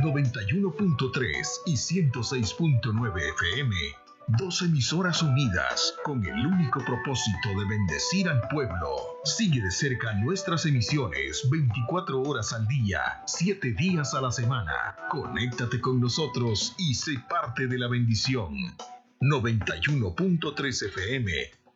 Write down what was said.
91.3 y 106.9 FM. Dos emisoras unidas con el único propósito de bendecir al pueblo. Sigue de cerca nuestras emisiones 24 horas al día, 7 días a la semana. Conéctate con nosotros y sé parte de la bendición. 91.3 FM,